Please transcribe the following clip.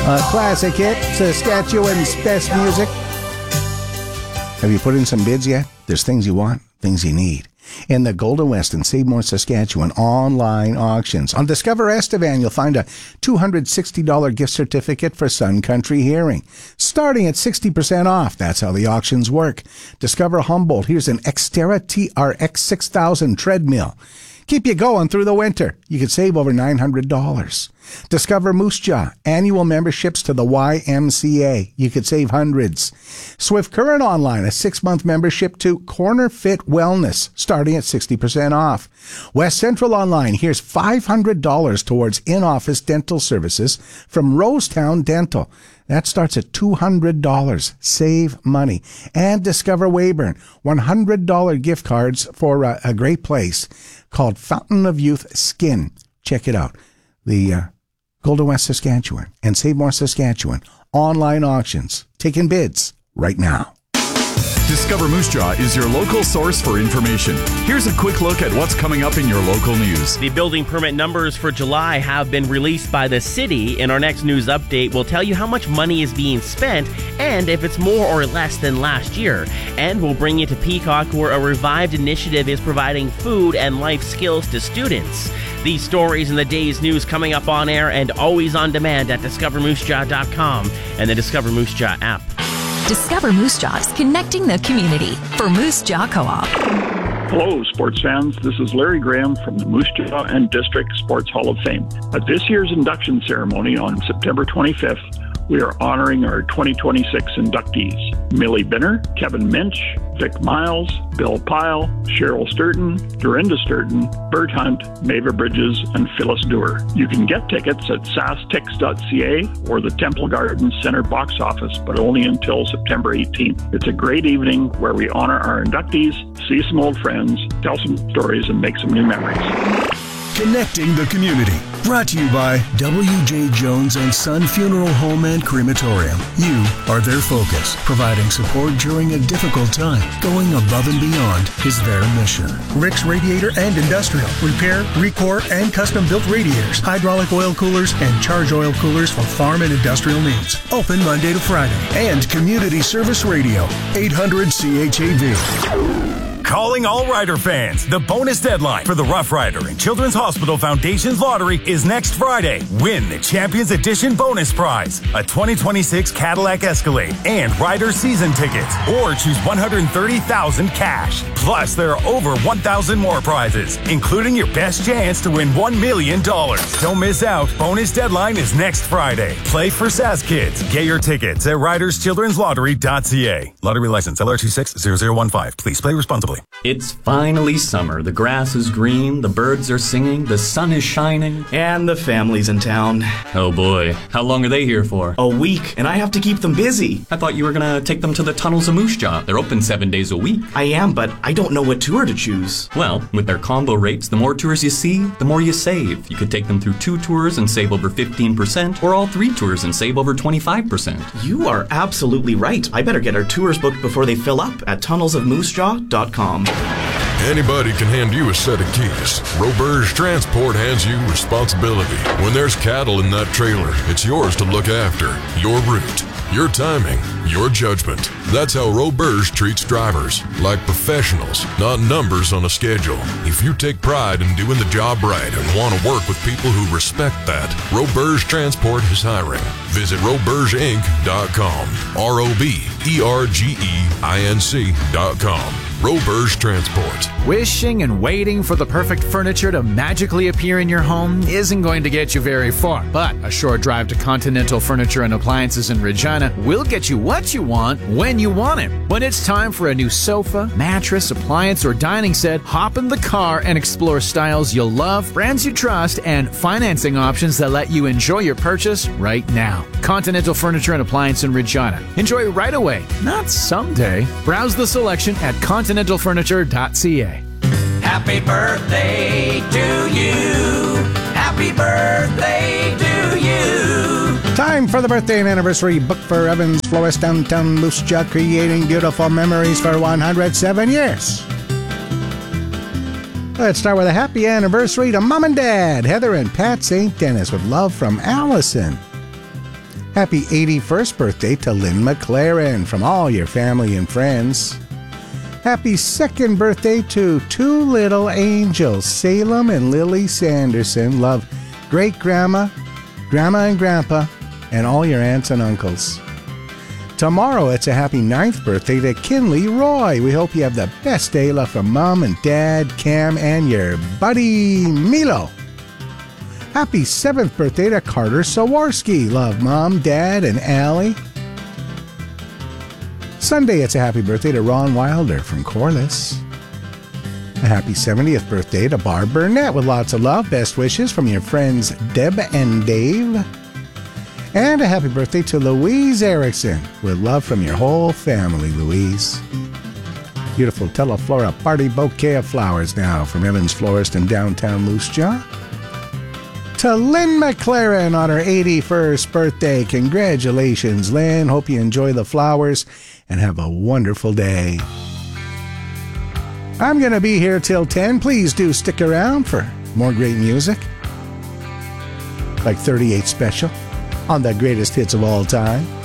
Classic hit, Saskatchewan's best music. Have you put in some bids yet? There's things you want, things you need. In the Golden West and Save More Saskatchewan online auctions. On Discover Estevan, you'll find a $260 gift certificate for Sun Country Hearing, starting at 60% off. That's how the auctions work. Discover Humboldt. Here's an Xterra TRX 6000 treadmill. Keep you going through the winter. You could save over $900. Discover Moose Jaw. Annual memberships to the YMCA. You could save hundreds. Swift Current Online, a 6-month membership to Corner Fit Wellness, starting at 60% off. West Central Online, here's $500 towards in-office dental services from Rosetown Dental. That starts at $200. Save money. And Discover Weyburn, $100 gift cards for a great place called Fountain of Youth Skin. Check it out. The Golden West Saskatchewan and Save More Saskatchewan online auctions. Taking bids right now. Discover Moose Jaw is your local source for information. Here's a quick look at what's coming up in your local news. The building permit numbers for July have been released by the city. In our next news update, we'll tell you how much money is being spent and if it's more or less than last year. And we'll bring you to Peacock, where a revived initiative is providing food and life skills to students. These stories and the day's news coming up on air and always on demand at discovermoosejaw.com and the Discover Moose Jaw app. Discover Moose Jaw is connecting the community for Moose Jaw Co-op. Hello, sports fans. This is Larry Graham from the Moose Jaw and District Sports Hall of Fame. At this year's induction ceremony on September 25th, we are honoring our 2026 inductees: Millie Binner, Kevin Minch, Vic Miles, Bill Pyle, Cheryl Sturton, Dorinda Sturton, Bert Hunt, Mava Bridges, and Phyllis Dewar. You can get tickets at sastix.ca or the Temple Gardens Center box office, but only until September 18th. It's a great evening where we honor our inductees, see some old friends, tell some stories, and make some new memories. Connecting the community. Brought to you by W.J. Jones and Son Funeral Home and Crematorium. You are their focus. Providing support during a difficult time. Going above and beyond is their mission. Rick's Radiator and Industrial. Repair, recore, and custom-built radiators, hydraulic oil coolers, and charge oil coolers for farm and industrial needs. Open Monday to Friday. And Community Service Radio. 800 CHAV. Calling all Rider fans. The bonus deadline for the Rough Rider and Children's Hospital Foundation's lottery is next Friday. Win the Champions Edition bonus prize, a 2026 Cadillac Escalade and Rider season tickets, or choose $130,000 cash. Plus, there are over 1,000 more prizes, including your best chance to win $1 million. Don't miss out. Bonus deadline is next Friday. Play for SAS Kids. Get your tickets at riderschildrenslottery.ca. Lottery license LR260015. Please play responsibly. It's finally summer. The grass is green, the birds are singing, the sun is shining. And the family's in town. Oh boy. How long are they here for? A week, and I have to keep them busy. I thought you were gonna take them to the tunnels of Moose Jaw. They're open 7 days a week. I am, but I don't know what tour to choose. Well, with their combo rates, the more tours you see, the more you save. You could take them through 2 tours and save over 15%, or all 3 tours and save over 25%. You are absolutely right. I better get our tours booked before they fill up at tunnelsofmoosejaw.com. Anybody can hand you a set of keys. Roberge Transport hands you responsibility. When there's cattle in that trailer, it's yours to look after. Your route, your timing, your judgment. That's how Roberge treats drivers, like professionals, not numbers on a schedule. If you take pride in doing the job right and want to work with people who respect that, Roberge Transport is hiring. Visit robergeinc.com. ROBERGEINC.com. Roberge Transport. Wishing and waiting for the perfect furniture to magically appear in your home isn't going to get you very far, but a short drive to Continental Furniture and Appliances in Regina will get you what you want when you want it. When it's time for a new sofa, mattress, appliance, or dining set, hop in the car and explore styles you'll love, brands you trust, and financing options that let you enjoy your purchase right now. Continental Furniture and Appliance in Regina. Enjoy right away, not someday. Browse the selection at continentalfurniture.ca. Happy birthday to you. Happy birthday to you. Time for the birthday and anniversary book for Evans Florist, downtown Moose Jaw, creating beautiful memories for 107 years. Let's start with a happy anniversary to Mom and Dad, Heather and Pat St. Dennis, with love from Allison. Happy 81st birthday to Lynn McLaren from all your family and friends. Happy 2nd birthday to two little angels, Salem and Lily Sanderson. Love great-grandma, grandma and grandpa, and all your aunts and uncles. Tomorrow, it's a happy 9th birthday to Kinley Roy. We hope you have the best day. Love from Mom and Dad, Cam, and your buddy Milo. Happy 7th birthday to Carter Sawarski. Love Mom, Dad, and Allie. Sunday, it's a happy birthday to Ron Wilder from Corliss. A happy 70th birthday to Barb Burnett with lots of love. Best wishes from your friends Deb and Dave. And a happy birthday to Louise Erickson with love from your whole family, Louise. Beautiful Teleflora party bouquet of flowers now from Evans Florist in downtown Moose Jaw. To Lynn McLaren on her 81st birthday. Congratulations, Lynn. Hope you enjoy the flowers and have a wonderful day. I'm going to be here till 10. Please do stick around for more great music. Like 38 Special on the greatest hits of all time.